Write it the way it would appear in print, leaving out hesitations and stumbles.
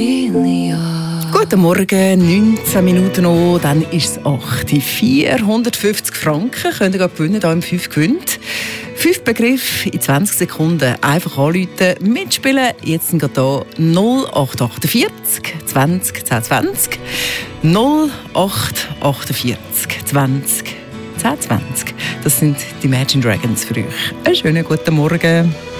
Guten Morgen, 19 Minuten noch, dann ist es 8. 450 Franken könnt ihr gewinnen, hier im 5 gewinnt. 5 Begriffe in 20 Sekunden. Einfach anrufen, mitspielen. Jetzt sind hier 0848 20 10 20. 0848 20 10 20. Das sind die Imagine Dragons für euch. Einen schönen guten Morgen.